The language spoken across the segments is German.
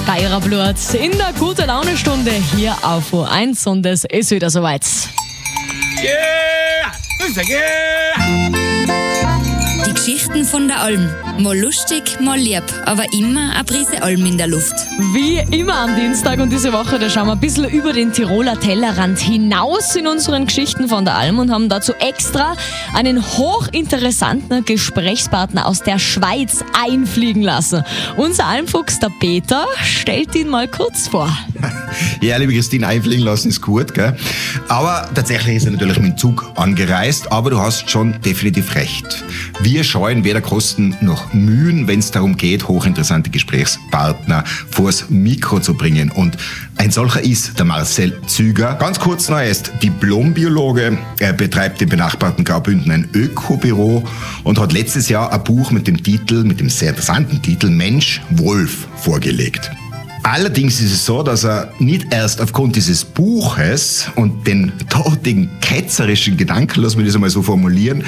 Steierer Blut in der Gute-Laune-Stunde hier auf O1 und es ist wieder soweit. Yeah! Die Geschichten von der Alm. Mal lustig, mal lieb, aber immer eine Prise Alm in der Luft. Wie immer am Dienstag und diese Woche, da schauen wir ein bisschen über den Tiroler Tellerrand hinaus in unseren Geschichten von der Alm und haben dazu extra einen hochinteressanten Gesprächspartner aus der Schweiz einfliegen lassen. Unser Almfuchs, der Peter, stellt ihn mal kurz vor. Ja, liebe Christine, einfliegen lassen ist gut, gell? Aber tatsächlich ist er natürlich mit dem Zug angereist, aber du hast schon definitiv recht. Wir scheuen weder Kosten noch Mühen, wenn es darum geht, hochinteressante Gesprächspartner vors Mikro zu bringen. Und ein solcher ist der Marcel Züger. Ganz kurz noch, er ist Diplombiologe, er betreibt im benachbarten Graubünden ein Ökobüro und hat letztes Jahr ein Buch mit dem sehr interessanten Titel Mensch, Wolf vorgelegt. Allerdings ist es so, dass er nicht erst aufgrund dieses Buches und den dortigen ketzerischen Gedanken, lass mich das einmal so formulieren,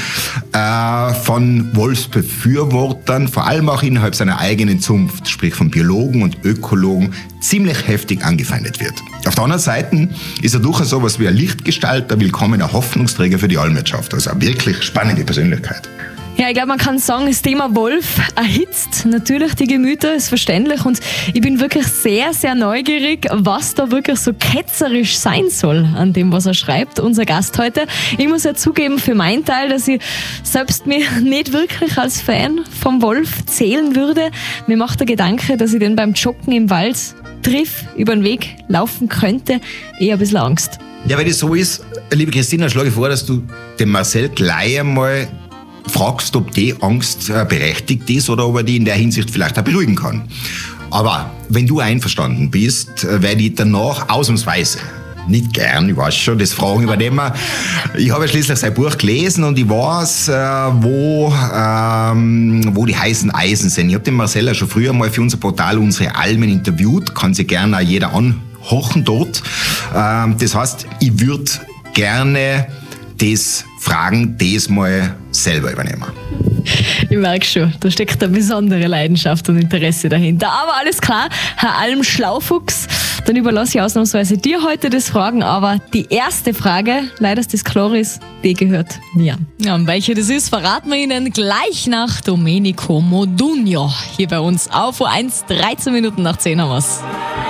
von Wolfsbefürwortern, vor allem auch innerhalb seiner eigenen Zunft, sprich von Biologen und Ökologen, ziemlich heftig angefeindet wird. Auf der anderen Seite ist er durchaus sowas wie ein Lichtgestalter, ein willkommener Hoffnungsträger für die Almwirtschaft. Also eine wirklich spannende Persönlichkeit. Ja, ich glaube, man kann sagen, das Thema Wolf erhitzt natürlich die Gemüter, ist verständlich und ich bin wirklich sehr, sehr neugierig, was da wirklich so ketzerisch sein soll an dem, was er schreibt, unser Gast heute. Ich muss ja zugeben für meinen Teil, dass ich selbst mich nicht wirklich als Fan vom Wolf zählen würde. Mir macht der Gedanke, dass ich den beim Joggen im Wald triff, über den Weg laufen könnte, eher ein bisschen Angst. Ja, wenn das so ist, liebe Christina, schlage ich vor, dass du den Marcel gleich einmal fragst, ob die Angst berechtigt ist oder ob er die in der Hinsicht vielleicht auch beruhigen kann. Aber wenn du einverstanden bist, werde ich danach ausnahmsweise, nicht gern, ich weiß schon, das Fragen übernehmen. Ich habe ja schließlich sein Buch gelesen und ich weiß, wo die heißen Eisen sind. Ich habe den Marcel ja schon früher mal für unser Portal Unsere Almen interviewt, kann sich gerne auch jeder anhorchen dort. Das heißt, ich würde gerne das Fragen diesmal selber übernehmen. Ich merke schon, da steckt eine besondere Leidenschaft und Interesse dahinter. Aber alles klar, Herr Alm-Schlaufuchs, dann überlasse ich ausnahmsweise dir heute das Fragen. Aber die erste Frage, leider ist das Chloris, die gehört mir. Ja, und welche das ist, verraten wir Ihnen gleich nach Domenico Modugno. Hier bei uns auf O1, 13 Minuten nach 10 haben wir's.